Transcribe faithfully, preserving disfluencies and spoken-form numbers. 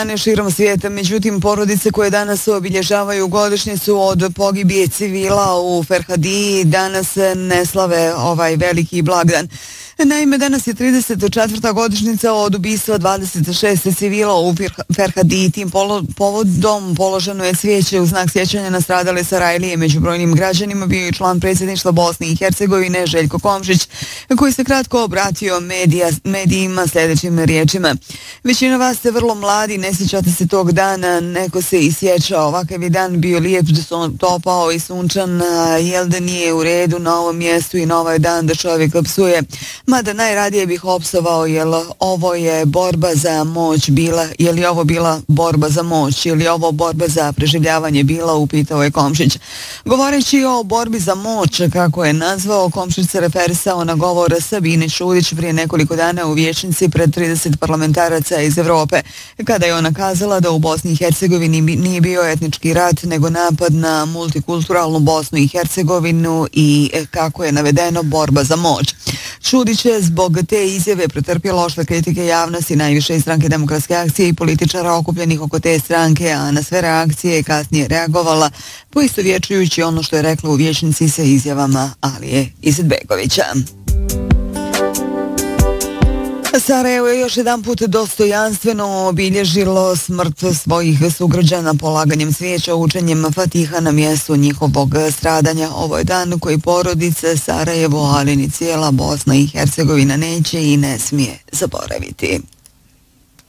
širom svijeta, međutim porodice koje danas obilježavaju godišnjicu od pogibije civila u Ferhadiji danas ne slave ovaj veliki blagdan. Naime, danas je trideset četvrta godišnjica od ubistva dvadeset šest civila u Ferhadiji. Tim povodom položeno je cvijeće u znak sjećanja na stradale Sarajlije. Među brojnim građanima bio i član predsjedništva Bosne i Hercegovine Željko Komšić, koji se kratko obratio medija, medijima sljedećim riječima. Većina vas ste vrlo mladi, ne sjećate se tog dana, neko se i sjeća. Ovakav je dan bio lijep, topao i sunčan, jel da nije u redu na ovom mjestu i na ovaj dan da čovjek psuje. Mada najradije bih opsovao, jel ovo je borba za moć bila, je li ovo bila borba za moć, je li ovo borba za preživljavanje bila, upitao je Komšić. Govoreći o borbi za moć, kako je nazvao, Komšić se referisao na govor Sabine Čudić prije nekoliko dana u vijećnici pred trideset parlamentaraca iz Evrope, kada je ona kazala da u Bosni i Hercegovini nije bio etnički rat, nego napad na multikulturalnu Bosnu i Hercegovinu i, kako je navedeno, borba za moć. Čudić je zbog te izjave pretrpjela oštre kritike javnosti, najviše iz Stranke demokratske akcije i političara okupljenih oko te stranke, a na sve reakcije je kasnije reagovala, poistovjećujući ono što je rekla u vijećnici sa izjavama Alije Izetbegovića. Sarajevo je još jedan put dostojanstveno obilježilo smrt svojih sugrađana polaganjem cvijeća, učenjem Fatiha na mjestu njihovog stradanja. Ovo je dan koji porodice Sarajevo, ali ni cijela Bosna i Hercegovina neće i ne smije zaboraviti.